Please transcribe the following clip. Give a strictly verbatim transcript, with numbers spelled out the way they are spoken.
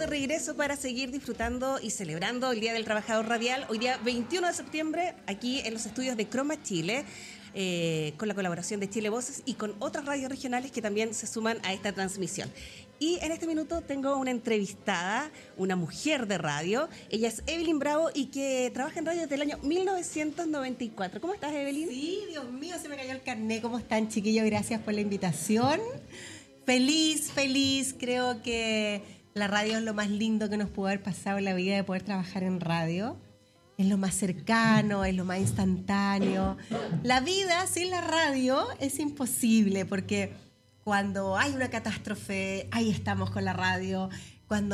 regreso para seguir disfrutando y celebrando el Día del Trabajador Radial. Hoy día veintiuno de septiembre, aquí en los estudios de Croma Chile, eh, con la colaboración de Chile Voces y con otras radios regionales que también se suman a esta transmisión. Y en este minuto tengo una entrevistada, una mujer de radio. Ella es Evelyn Bravo y que trabaja en radio desde el año mil novecientos noventa y cuatro. ¿Cómo estás, Evelyn? Sí, Dios mío, se me cayó el carné. ¿Cómo están, chiquillos? Gracias por la invitación. Feliz, feliz. Creo que la radio es lo más lindo que nos pudo haber pasado en la vida, de poder trabajar en radio. Es lo más cercano, es lo más instantáneo. La vida sin la radio es imposible, porque cuando hay una catástrofe, ahí estamos con la radio. Cuando